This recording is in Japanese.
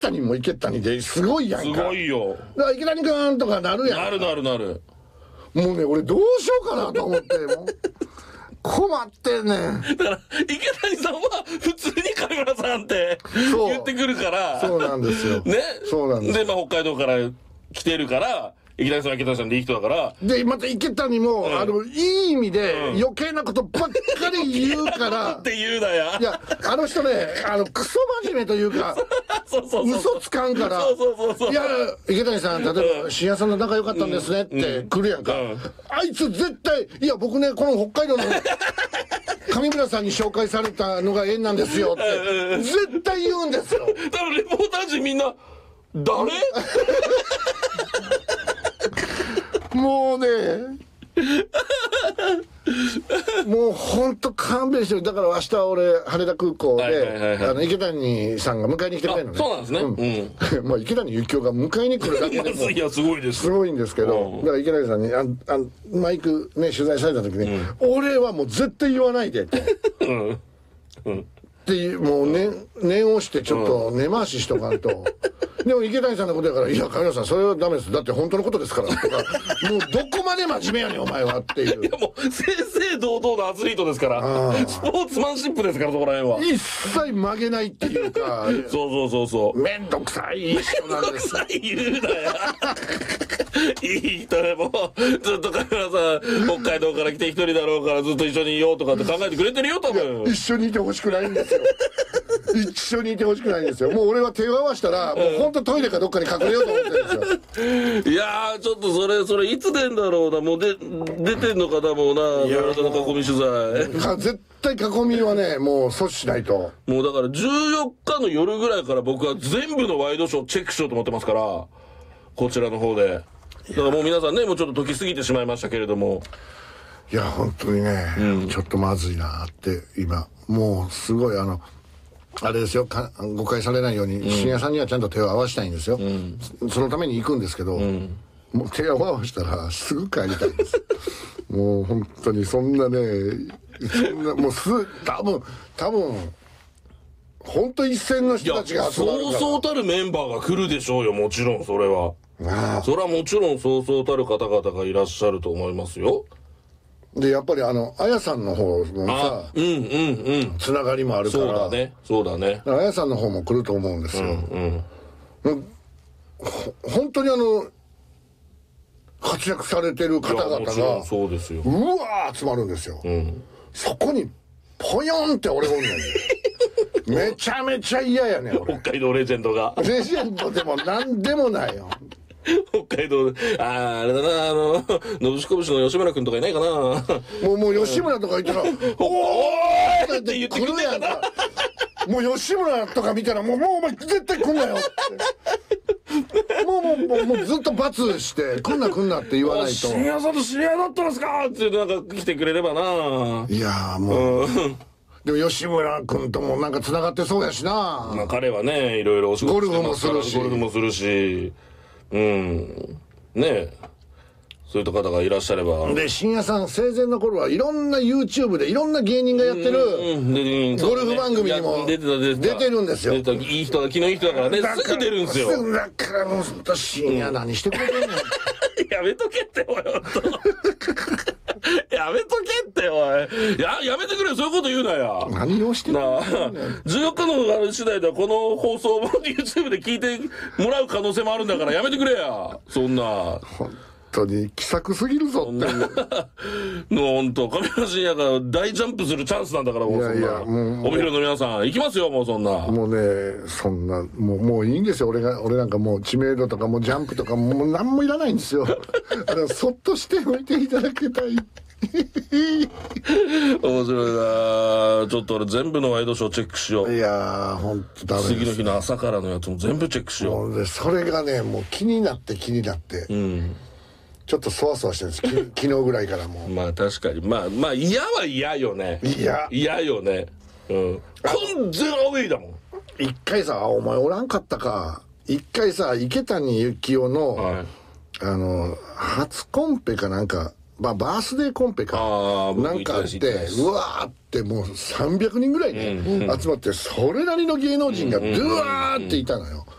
谷も池谷ですごいやんか。 すごいよ。 だから池谷くんとかなるやん。 なるなるなる。 もうね、俺どうしようかなと思って、もう困ってんねん。 だから池谷さんは普通に上村さんってそう言ってくるから。 そうなんですよ。 ね。 そうなんです。 で、まあ北海道から来てるから、池谷さんは池谷さんでいい人だから。 で、また池谷も、いい意味で余計なことばっかり言うから。 って言うなや。 いや、あの人ね、クソ真面目というか、 そうそうそう。 嘘つかんから、 そうそうそうそう。 いや、池谷さん、例えば、深夜さんの仲良かったんですねって来るやんか。あいつ絶対、いや、僕ね、この北海道の上村さんに紹介されたのが縁なんですよって、絶対言うんですよ。 多分レポーター陣みんな、誰もうね、もう本当勘弁してる。だから明日俺羽田空港で池谷さんが迎えに来てくれるのね。 そうなんですね。 まあ池谷幸雄が迎えに来るだけでもいやすごいです。 すごいんですけど、だから池谷さんにマイクね取材された時に、俺はもう絶対言わないでと。っていうもう念をしてちょっと根回ししとかんと。でも池谷さんのことやから「いや上村さんそれはダメですだって本当のことですから」とか「もうどこまで真面目やねんお前は」っていう。 いやもう正々堂々のアスリートですから、スポーツマンシップですから、そこら辺は一切曲げないっていうかそうめんどくさい人なんです。 めんどくさい言うなやいい人でもずっと上村さん北海道から来て一人だろうからずっと一緒にいようとかって考えてくれてるよ多分。 一緒にいてほしくないんですよ。一緒にいてほしくないんですよ。もう俺は手を合わせたらもう本当トイレかどっかに隠れようと思ってるんですよ。 いやーちょっとそれいつ出んだろうな。もう出てんのかなもうな上村さんの囲み取材。 絶対囲みはねもう阻止しないと。 もうだから14日の夜ぐらいから僕は全部のワイドショーチェックしようと思ってますから、こちらの方で。だからもう皆さんねもうちょっと時過ぎてしまいましたけれども、 いや本当にね、ちょっとまずいなって今もうすごいあれですよ誤解されないように、深夜さんにはちゃんと手を合わせたいんですよ、そのために行くんですけど、もう手を合わせたらすぐ帰りたいんですもう本当にそんなねもう多分本当一線の人たちが集まるから。 そうそうたるメンバーが来るでしょうよ、もちろんそれは。それはもちろんそうそうたる方々がいらっしゃると思いますよ。 でやっぱりあやさんの方のさつながりもあるから。 そうだねあやさんの方も来ると思うんですよ。本当に活躍されてる方々がそうですよ、 うわー集まるんですよ、そこにポヨンって俺おんねんめちゃめちゃ嫌やねん俺。 北海道レジェンドが。 レジェンドでもなんでもないよ北海道あれだなのぶしこぶしの吉村君とかいないかな。 もう吉村とかいたら「おーい!」って言ってくるやんか。もう吉村とか見たらもうお前絶対来んなよってもうずっと罰して来んなって言わないと。 深夜さんと知り合いだったんですかってなんか来てくれればな。 いやもうでも吉村君ともなんかつながってそうやしな。 まあ彼はねいろいろお仕事してますからゴルフもするしねえそういった方がいらっしゃれば。 で深夜さん生前の頃はいろんな YouTube でいろんな芸人がやってるゴルフ番組にも出てるんですよ。 いい人だ気のいい人だからねすぐ出るんですよ。 だからもう深夜何してくれてんのやめとけっておいほんとやめとけっておいやめてくれそういうこと言うなや。 何をしてんの 14日の次第ではこの放送も YouTube で聞いてもらう可能性もあるんだからやめてくれやそんな。 本当に気さくすぎるぞって本当上村深夜が大ジャンプするチャンスなんだからもうそんな帯広の皆さん行きますよもうそんな。 もうねそんなもういいんですよ。俺なんかもう知名度とかもうジャンプとかもう何もいらないんですよそっとしておいていただきたい面白いな。ちょっと俺全部のワイドショーチェックしよう。 いやーほんとダメです。 次の日の朝からのやつも全部チェックしよう。 それがねもう気になってちょっとそわそわしてるんです昨日ぐらいからもう。 まあ確かにまあ嫌は嫌よね。嫌よね。完全アウェイだもん。 一回さお前おらんかったか。一回さ池谷幸雄の、初コンペかなんかバースデーコンペかなんかあってうわーってもう300人ぐらいね集まってそれなりの芸能人がドゥワーっていたのよ。